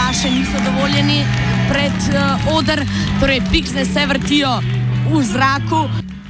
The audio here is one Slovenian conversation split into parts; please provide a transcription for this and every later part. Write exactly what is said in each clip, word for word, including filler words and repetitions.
še niso dovoljeni pred uh, oder, torej piksne se vrtijo v zraku.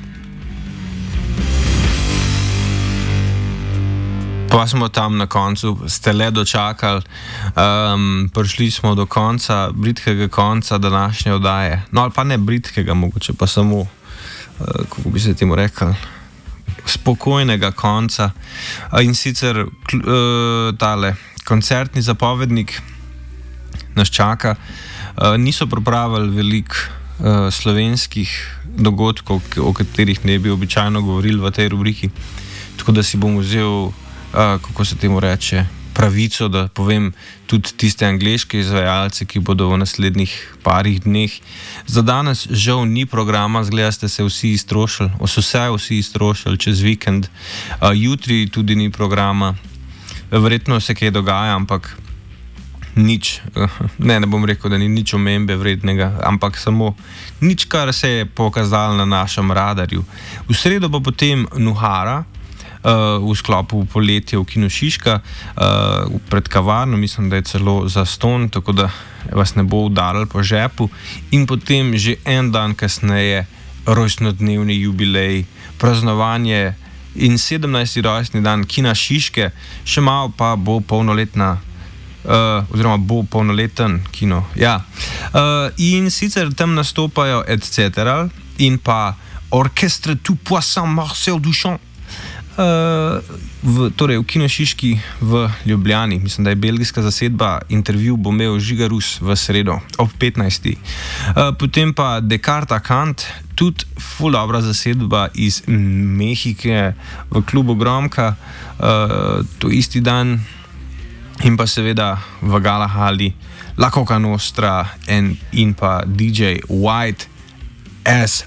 Pa smo tam na koncu, ste le dočakali, um, prišli smo do konca, britkega konca današnje oddaje. No, ali pa ne britkega, mogoče pa samo, uh, kako bi se temu rekel, spokojnega konca. Uh, in sicer uh, tale koncertni zapovednik nas čaka. Uh, niso pripravili veliko uh, slovenskih dogodkov, o katerih ne bi običajno govorili v tej rubriki, tako da si bom vzel Uh, kako se temu reče, pravico, da povem tudi tiste angleške izvajalce, ki bodo v naslednjih parih dneh. Za danes žal ni programa, zgleda ste se vsi iztrošili, so se vsi iztrošili čez vikend. Uh, jutri tudi ni programa, verjetno se kaj dogaja, ampak nič, uh, ne, ne bom rekel, da ni nič omembe vrednega, ampak samo nič, kar se je pokazalo na našem radarju. V sredo pa potem Nuhara, Uh, v sklopu poletja v Kinu Šiška, uh, pred kavarno, mislim, da je celo zastonj, tako da vas ne bo udaril po žepu. In potem že en dan kasneje rojstnodnevni jubilej, praznovanje in sedemnajsti rojstni dan Kina Šiške, še malo pa bo polnoletna, uh, oziroma bo polnoleten kino. Ja. Uh, in sicer tam nastopajo et cetera in pa Orchestre Tout Poisson Marcel Duchamp. Uh, v, torej v Kinu Šiški v Ljubljani, mislim, da je belgijska zasedba, intervju bo imel Žiga Rus v sredo ob petnajsti. Uh, potem pa Descartes Kant, tudi ful dobra zasedba iz Mehike v klubu Gromka, uh, to isti dan. In pa seveda v Galahali La Coca Nostra in, in pa D J White as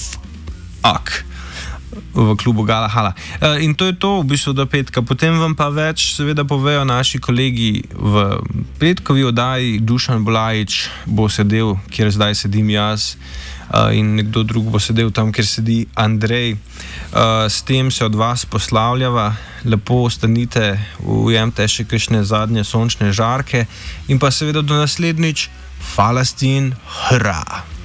fuck v klubu Galahala. Uh, in to je to v bistvu do petka. Potem vam pa več seveda povejo naši kolegi v petkovi oddaji. Dušan Bulajič bo sedel, kjer zdaj sedim jaz, uh, in nekdo drug bo sedel tam, kjer sedi Andrej. Uh, s tem se od vas poslavljava. Lepo ostanite, ujemte še kakšne zadnje sončne žarke in pa seveda do naslednjič. Falastin, hra!